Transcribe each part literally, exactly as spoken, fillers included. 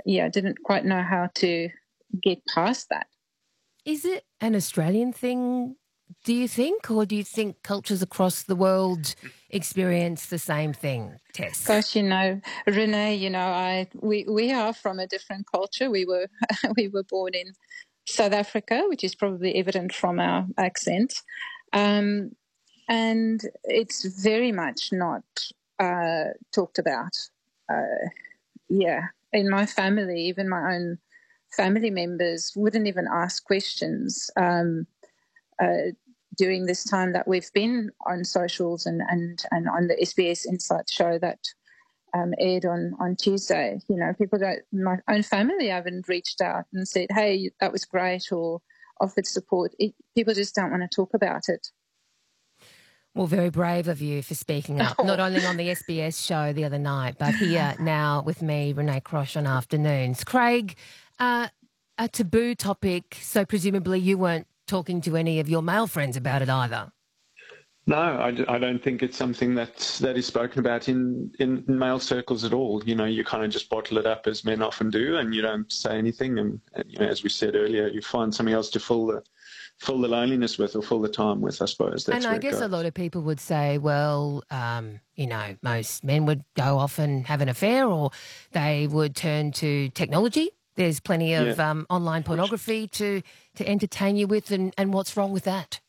yeah, didn't quite know how to get past that. Is it an Australian thing, do you think, or do you think cultures across the world experience the same thing, Tess? Gosh, you know, Renee, you know, I we we are from a different culture. We were we were born in South Africa, which is probably evident from our accent, um, and it's very much not uh, talked about. Uh, yeah, in my family, even my own family members wouldn't even ask questions. Um, uh, during this time that we've been on socials and, and, and on the S B S Insight show that um, aired on, on Tuesday, you know, people don't, my own family haven't reached out and said, hey, that was great, or offered support. It, people just don't want to talk about it. Well, very brave of you for speaking up, Oh. not only on the S B S show the other night, but here now with me, Renee Crosh, on Afternoons. Craig, uh, a taboo topic, so presumably you weren't talking to any of your male friends about it either. No, I, d- I don't think it's something that that is spoken about in, in male circles at all. You know, you kind of just bottle it up, as men often do, and you don't say anything. And, and you know, as we said earlier, you find something else to fill the fill the loneliness with, or fill the time with, I suppose. That's and I where it guess goes. a lot of people would say, well, um, you know, most men would go off and have an affair, or they would turn to technology. There's plenty of Yeah. um, online pornography to, to entertain you with, and, and what's wrong with that?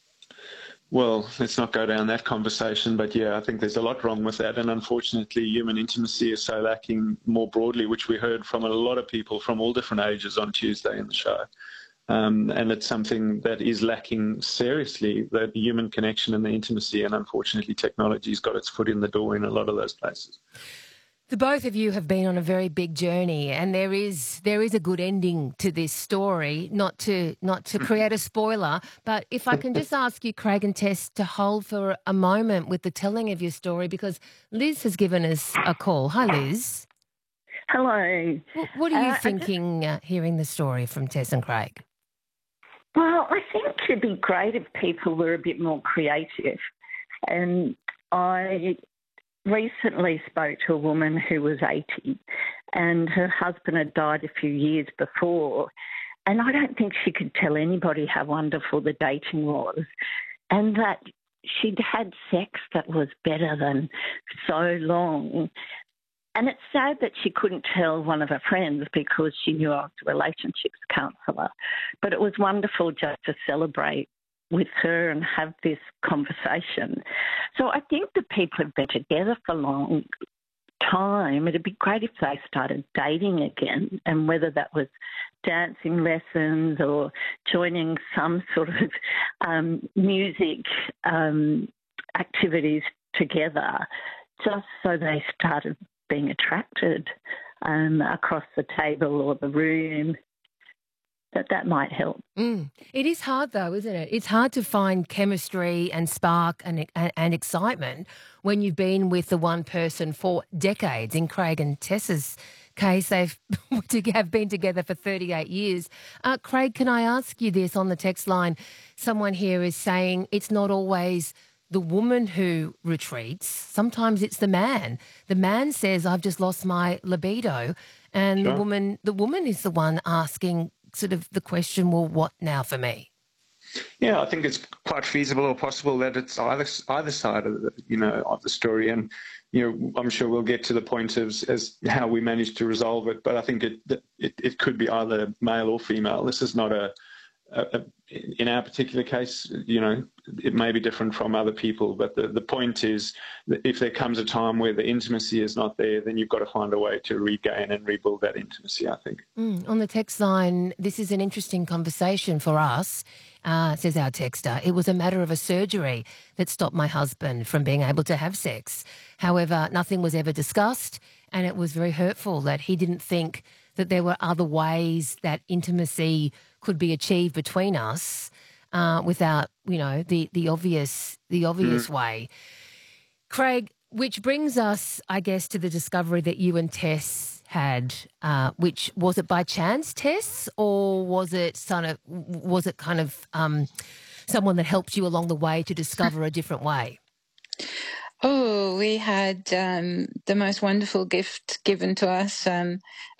Well, let's not go down that conversation, but yeah, I think there's a lot wrong with that. And unfortunately, human intimacy is so lacking more broadly, which we heard from a lot of people from all different ages on Tuesday in the show. Um, and it's something that is lacking seriously, the human connection and the intimacy. And unfortunately, technology's got its foot in the door in a lot of those places. The both of you have been on a very big journey, and there is there is a good ending to this story. Not to not to create a spoiler, but if I can just ask you, Craig and Tess, to hold for a moment with the telling of your story, because Liz has given us a call. Hi, Liz. Hello. What, what are you Uh, I just- thinking, uh, hearing the story from Tess and Craig? Well, I think it'd be great if people were a bit more creative. And I recently spoke to a woman who was eighty, and her husband had died a few years before. And I don't think she could tell anybody how wonderful the dating was, and that she'd had sex that was better than so long. And it's sad that she couldn't tell one of her friends because she knew I was a relationships counsellor. But it was wonderful just to celebrate with her and have this conversation. So I think the people have been together for a long time. It'd be great if they started dating again, and whether that was dancing lessons or joining some sort of um, music um, activities together, just so they started being attracted um, across the table or the room, that that might help. Mm. It is hard though, isn't it? It's hard to find chemistry and spark and, and, and excitement when you've been with the one person for decades. In Craig and Tessa's case, they've have been together for thirty-eight years. Uh, Craig, can I ask you this on the text line? Someone here is saying it's not always the woman who retreats. Sometimes it's the man. The man says, I've just lost my libido. And Sure. the woman, the woman is the one asking sort of the question, well, what now for me? Yeah, I think it's quite feasible or possible that it's either either side of the, you know, of the story. And, you know, I'm sure we'll get to the point of as how we manage to resolve it. But I think it it, it could be either male or female. This is not a, a, a in our particular case, you know, it may be different from other people, but the, the point is that if there comes a time where the intimacy is not there, then you've got to find a way to regain and rebuild that intimacy, I think. Mm, on the text line, this is an interesting conversation for us, uh, says our texter. It was a matter of a surgery that stopped my husband from being able to have sex. However, nothing was ever discussed, and it was very hurtful that he didn't think that there were other ways that intimacy could be achieved between us uh, without, you know, the, the obvious the obvious Mm. way. Craig, which brings us, I guess, to the discovery that you and Tess had, uh, which was it by chance, Tess, or was it kind of was it kind of um, someone that helped you along the way to discover a different way? Oh, we had um, the most wonderful gift given to us. Um,